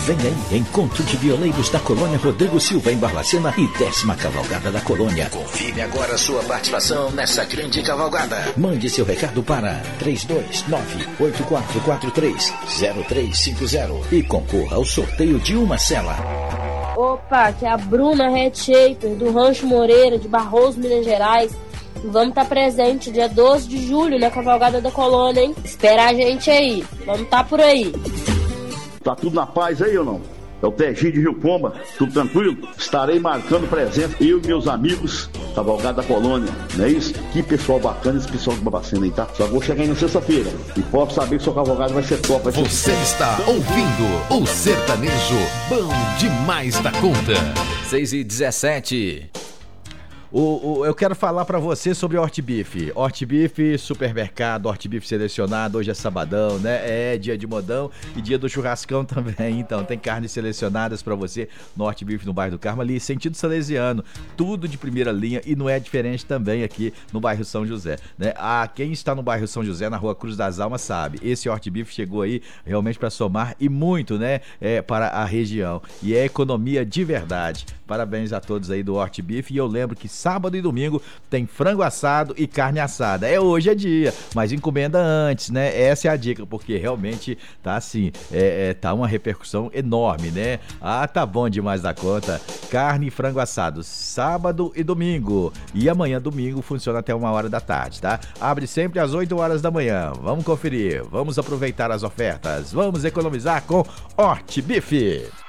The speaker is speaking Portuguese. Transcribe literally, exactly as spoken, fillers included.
Vem aí, Encontro de Violeiros da Colônia Rodrigo Silva em Barbacena e décima Cavalgada da Colônia. Confirme agora sua participação nessa grande cavalgada. Mande seu recado para três dois nove, oito quatro quatro três, zero três cinco zero e concorra ao sorteio de uma cela. Opa, que é a Bruna Head Shaper do Rancho Moreira de Barroso, Minas Gerais. Vamos estar presente dia doze de julho na Cavalgada da Colônia, hein? Espera a gente aí. Vamos estar por aí. Tá tudo na paz aí ou não? É o Teginho de Rio Pomba, tudo tranquilo? Estarei marcando presença, eu e meus amigos, Cavalgada da Colônia, não é isso? Que pessoal bacana esse pessoal de Babacena aí, tá? Só vou chegar aí na sexta-feira e posso saber que sua cavalgada vai ser top. Vai ser... Você está ouvindo o sertanejo bom demais da conta. seis e dezessete. O, o, eu quero falar pra você sobre Hortbeef. Hortbeef, supermercado, Hortbeef selecionado. Hoje é sabadão, né? É dia de modão e dia do churrascão também. Então, tem carnes selecionadas pra você no Hortbeef, no bairro do Carmo, ali, sentido salesiano. Tudo de primeira linha e não é diferente também aqui no bairro São José, né? Ah, quem está no bairro São José, na rua Cruz das Almas, sabe. Esse Hortbeef chegou aí realmente pra somar e muito, né? É, para a região. E é economia de verdade. Parabéns a todos aí do Hortbeef. E eu lembro que sábado e domingo tem frango assado e carne assada. É, hoje é dia, mas encomenda antes, né? Essa é a dica, porque realmente tá assim, é, é, tá uma repercussão enorme, né? Ah, tá bom demais da conta. Carne e frango assado, sábado e domingo. E amanhã, domingo, funciona até uma hora da tarde, tá? Abre sempre às oito horas da manhã. Vamos conferir, vamos aproveitar as ofertas, vamos economizar com Hortbeef.